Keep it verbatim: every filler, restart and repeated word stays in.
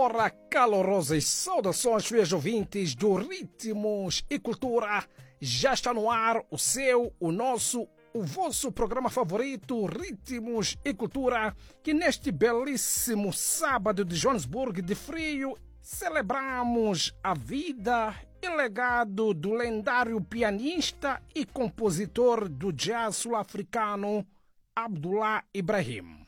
Ora, calorosas saudações, fiéis ouvintes do Ritmos e Cultura. Já está no ar o seu, o nosso, o vosso programa favorito, Ritmos e Cultura, que neste belíssimo sábado de Joanesburgo de frio, celebramos a vida e legado do lendário pianista e compositor do jazz sul-africano, Abdullah Ibrahim.